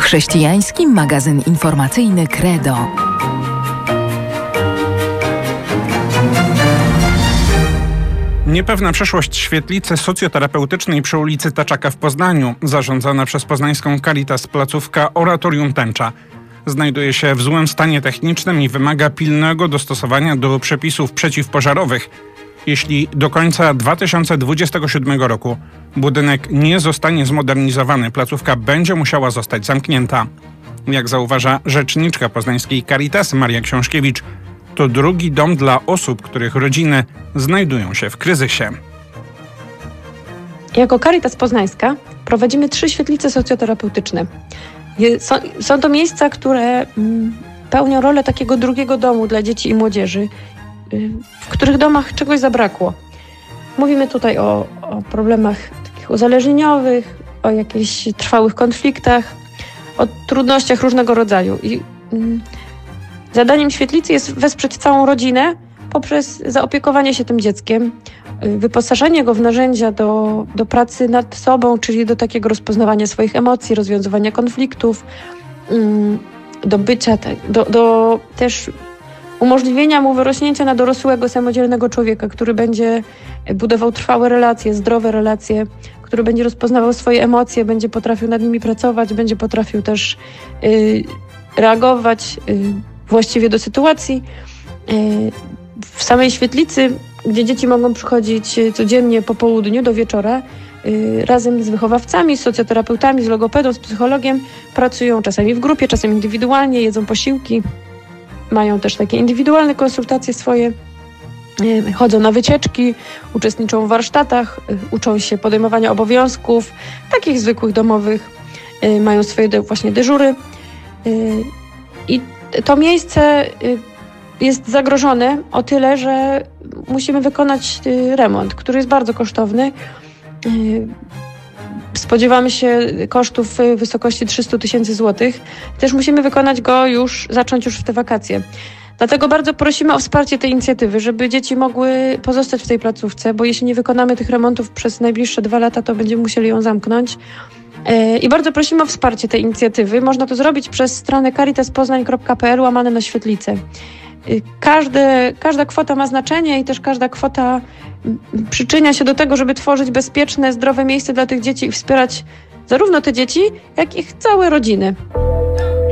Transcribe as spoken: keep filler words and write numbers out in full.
Chrześcijański magazyn informacyjny Credo. Niepewna przyszłość świetlicy socjoterapeutycznej przy ulicy Taczaka w Poznaniu, zarządzana przez poznańską Caritas placówka Oratorium Tęcza, znajduje się w złym stanie technicznym i wymaga pilnego dostosowania do przepisów przeciwpożarowych. Jeśli do końca dwa tysiące dwudziestego siódmego roku budynek nie zostanie zmodernizowany, placówka będzie musiała zostać zamknięta. Jak zauważa rzeczniczka poznańskiej Caritas Maria Książkiewicz, to drugi dom dla osób, których rodziny znajdują się w kryzysie. Jako Caritas Poznańska prowadzimy trzy świetlice socjoterapeutyczne. Są, są to miejsca, które pełnią rolę takiego drugiego domu dla dzieci i młodzieży, w których domach czegoś zabrakło. Mówimy tutaj o, o problemach takich uzależnieniowych, o jakichś trwałych konfliktach, o trudnościach różnego rodzaju. I mm, zadaniem świetlicy jest wesprzeć całą rodzinę poprzez zaopiekowanie się tym dzieckiem, wyposażenie go w narzędzia do, do pracy nad sobą, czyli do takiego rozpoznawania swoich emocji, rozwiązywania konfliktów, mm, do bycia, do, do też umożliwienia mu wyrośnięcia na dorosłego, samodzielnego człowieka, który będzie budował trwałe relacje, zdrowe relacje, który będzie rozpoznawał swoje emocje, będzie potrafił nad nimi pracować, będzie potrafił też y, reagować y, właściwie do sytuacji. Y, w samej świetlicy, gdzie dzieci mogą przychodzić codziennie po południu do wieczora, y, razem z wychowawcami, z socjoterapeutami, z logopedą, z psychologiem, pracują czasami w grupie, czasem indywidualnie, jedzą posiłki. Mają też takie indywidualne konsultacje swoje, chodzą na wycieczki, uczestniczą w warsztatach, uczą się podejmowania obowiązków, takich zwykłych, domowych, mają swoje właśnie dyżury. I to miejsce jest zagrożone o tyle, że musimy wykonać remont, który jest bardzo kosztowny. Spodziewamy się kosztów w wysokości trzysta tysięcy złotych. Też musimy wykonać go już, zacząć już w te wakacje. Dlatego bardzo prosimy o wsparcie tej inicjatywy, żeby dzieci mogły pozostać w tej placówce, bo jeśli nie wykonamy tych remontów przez najbliższe dwa lata, to będziemy musieli ją zamknąć. I bardzo prosimy o wsparcie tej inicjatywy. Można to zrobić przez stronę caritaspoznań kropka p l łamane na świetlicę. Każde, każda kwota ma znaczenie i też każda kwota przyczynia się do tego, żeby tworzyć bezpieczne, zdrowe miejsce dla tych dzieci i wspierać zarówno te dzieci, jak i ich całe rodziny.